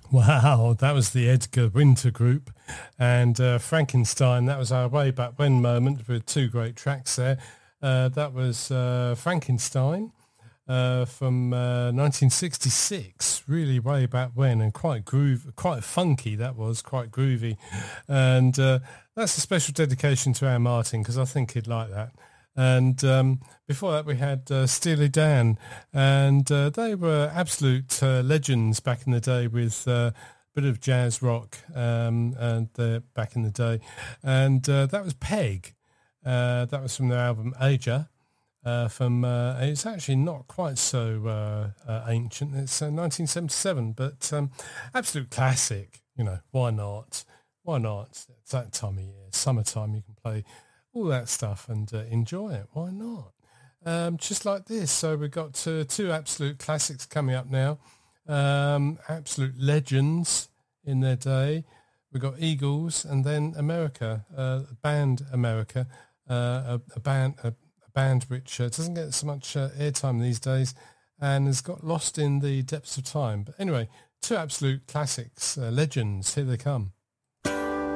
Wow, that was the Edgar Winter Group, and Frankenstein. That was our way back when moment with two great tracks there. That was Frankenstein from 1966, really way back when, and quite funky. That was quite groovy, and that's a special dedication to Anne Martin because I think he'd like that. And before that, we had Steely Dan, and they were absolute legends back in the day with a bit of jazz rock and back in the day. And that was Peg. That was from their album Aja. It's actually not quite so ancient. It's 1977, but absolute classic. You know, why not? Why not? It's that time of year, summertime. You can play all that stuff and enjoy it. Why not? Just like this. So we've got two absolute classics coming up now. Absolute legends in their day. We've got Eagles and then America, band America, a band which doesn't get so much airtime these days and has got lost in the depths of time. But anyway, two absolute classics, legends. Here they come.